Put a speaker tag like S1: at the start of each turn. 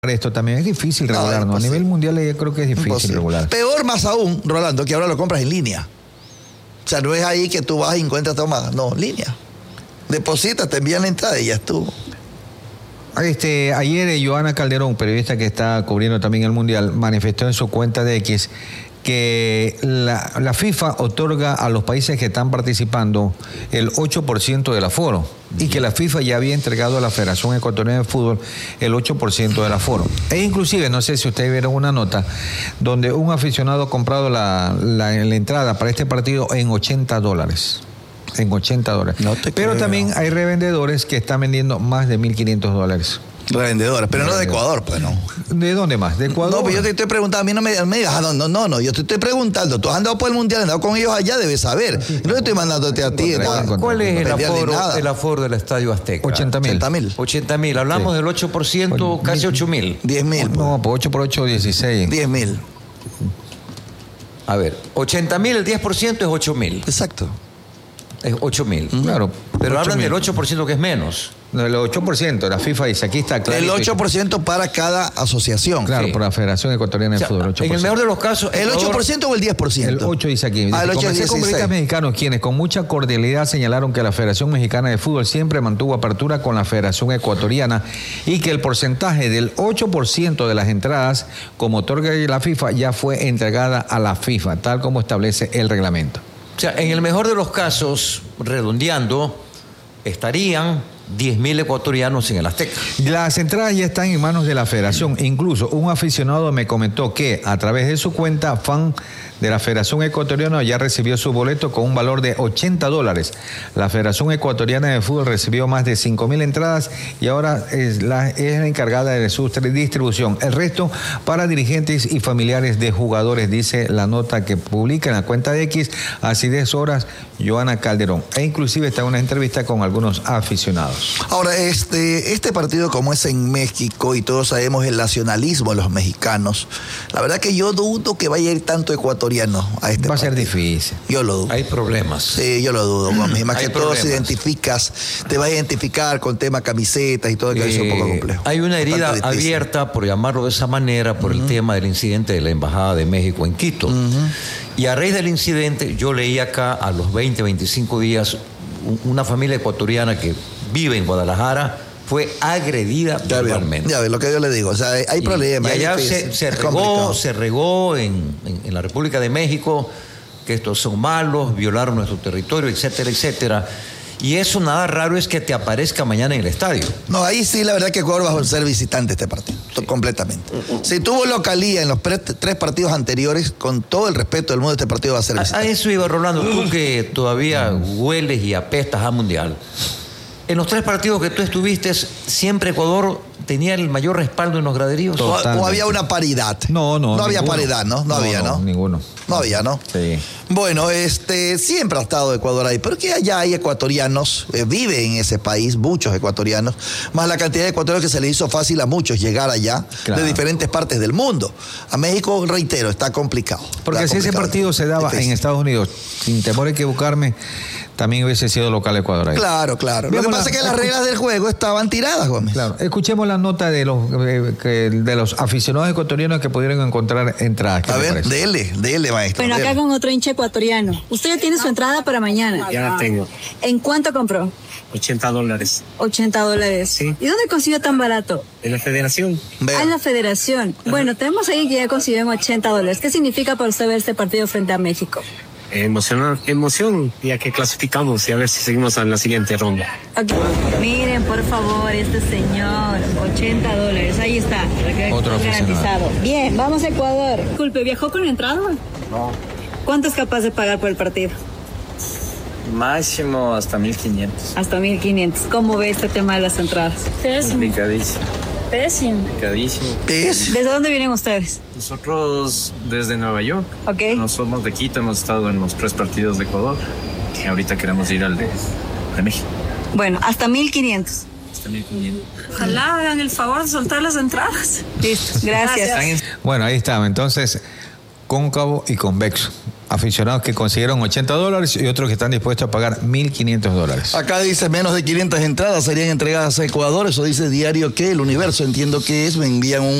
S1: esto también es difícil regular, ¿no? A nivel mundial yo creo que es difícil regular.
S2: Peor más aún, Rolando, que ahora lo compras en línea. O sea, no es ahí que tú vas y encuentras tomas, no, línea. Depositas, te envían la entrada y ya estuvo.
S1: Ayer Joana Calderón, periodista que está cubriendo también el Mundial, manifestó en su cuenta de X que la FIFA otorga a los países que están participando el 8% del aforo y que la FIFA ya había entregado a la Federación Ecuatoriana de Fútbol el 8% del aforo. E inclusive, no sé si ustedes vieron una nota donde un aficionado ha comprado la entrada para este partido en $80. En $80. Pero también hay revendedores que están vendiendo más de $1,500.
S2: Revendedores, pero no de Ecuador, pues no.
S1: ¿De dónde más? ¿De Ecuador?
S2: No, pero yo te estoy preguntando, a mí no me digas, no, yo te estoy preguntando, tú has andado por el Mundial, has andado con ellos allá, debes saber. No estoy mandándote a ti.
S3: ¿Cuál es el aforo del Estadio Azteca?
S1: 80.000.
S3: 80.000, hablamos del 8%, casi 8.000.
S2: 10.000.
S1: No, pues 8 por 8, 16.
S2: 10.000.
S3: A ver, 80.000, el 10% es 8.000.
S2: Exacto.
S3: Es 8.000.
S1: Claro.
S3: Pero hablan del 8% que es menos.
S1: No, el 8%, la FIFA dice, aquí está claro.
S2: El 8% para cada asociación.
S1: Claro,
S3: sí.
S1: por la Federación Ecuatoriana de Fútbol, 8%.
S3: En el mejor de los casos...
S2: ¿El 8% o el 10%?
S1: El 8 dice aquí.
S2: El 8
S1: Conversé con periodistas mexicanos quienes con mucha cordialidad señalaron que la Federación Mexicana de Fútbol siempre mantuvo apertura con la Federación Ecuatoriana y que el porcentaje del 8% de las entradas, como otorga la FIFA, ya fue entregada a la FIFA, tal como establece el reglamento.
S3: O sea, en el mejor de los casos, redondeando, estarían 10.000 ecuatorianos en el Azteca.
S1: Las entradas ya están en manos de la Federación. Incluso un aficionado me comentó que a través de su cuenta fan de la Federación Ecuatoriana ya recibió su boleto con un valor de $80. La Federación Ecuatoriana de Fútbol recibió más de 5.000 entradas y ahora es la encargada de su distribución. El resto para dirigentes y familiares de jugadores, dice la nota que publica en la cuenta de X hace 10 horas Joana Calderón. E inclusive está en una entrevista con algunos aficionados.
S2: Ahora, este partido, como es en México y todos sabemos el nacionalismo de los mexicanos, la verdad que yo dudo que vaya a ir tanto ecuatoriano a este
S1: Va a
S2: partido.
S1: ser difícil.
S2: Yo lo dudo.
S3: Hay problemas.
S2: Sí, yo lo dudo. Más que todo si
S3: problemas.
S2: te vas a identificar con tema camisetas y todo, que es un poco complejo.
S3: Hay una herida abierta, por llamarlo de esa manera, por el tema del incidente de la Embajada de México en Quito. Y a raíz del incidente, yo leí acá a los 20, 25 días, una familia ecuatoriana que vive en Guadalajara fue agredida verbalmente.
S2: Ya ve lo que yo le digo, o sea, hay problemas.
S3: Y allá se regó en la República de México que estos son malos, violaron nuestro territorio, etcétera, etcétera. Y eso nada raro es que te aparezca mañana en el estadio.
S2: No, ahí sí la verdad que Ecuador va a ser visitante este partido, completamente. Si tuvo localía en los 3 partidos anteriores, con todo el respeto del mundo, este partido va a ser visitante.
S3: A eso iba, Rolando, tú que todavía hueles y apestas a Mundial. En los 3 partidos que tú estuviste, siempre Ecuador tenía el mayor respaldo en los graderíos.
S2: O había una paridad.
S1: No
S2: había
S1: ninguno.
S2: paridad, ¿no? No había, ¿no?
S1: Ninguno.
S2: No había, ¿no?
S1: Sí.
S2: Bueno, siempre ha estado Ecuador ahí, pero que allá hay ecuatorianos, viven en ese país, muchos ecuatorianos, más la cantidad de ecuatorianos que se les hizo fácil a muchos llegar allá, de diferentes partes del mundo. A México, reitero, está complicado.
S1: Porque si ese partido se daba en Estados Unidos, sin temor a equivocarme, también hubiese sido local Ecuador ahí.
S2: Claro. Lo que pasa es que las reglas del juego estaban tiradas, Gómez.
S1: Claro. Escuchemos la nota de los aficionados ecuatorianos que pudieron encontrar entradas.
S2: A ver, dele, maestro.
S4: Bueno, acá con otro hincha ecuatoriano. Usted ya tiene su entrada para mañana.
S5: Ya la tengo.
S4: ¿En cuánto compró?
S5: $80.
S4: $80.
S5: Sí.
S4: ¿Y dónde consiguió tan barato?
S5: ¿En la federación?
S4: En la federación. Bueno, tenemos ahí que ya consiguió en $80. ¿Qué significa para usted ver este partido frente a México?
S5: Emoción, ya que clasificamos y a ver si seguimos en la siguiente ronda.
S4: Okay. Miren, por favor, este señor, $80. Ahí está.
S1: Otro
S4: garantizado. Bien, vamos a Ecuador. Disculpe, ¿viajó con entrada?
S6: No.
S4: ¿Cuánto es capaz de pagar por el partido?
S6: Máximo hasta 1.500.
S4: Hasta 1.500. ¿Cómo ve este tema de las entradas?
S6: Complicadísimo.
S4: Pésimo.
S6: Complicadísimo.
S4: ¿Desde dónde vienen ustedes?
S6: Nosotros desde Nueva York.
S4: Ok.
S6: No somos de Quito, hemos estado en los 3 partidos de Ecuador. Y ahorita queremos ir al de México.
S4: Bueno, hasta 1.500.
S6: Hasta 1.500.
S4: Ojalá hagan el favor de soltar las entradas. Listo, gracias.
S1: Bueno, ahí está. Entonces, cóncavo y convexo. Aficionados que consiguieron $80 y otros que están dispuestos a pagar $1.500.
S2: Acá dice menos de 500 entradas serían entregadas a Ecuador. Eso dice Diario que El Universo, entiendo que es. Me envían un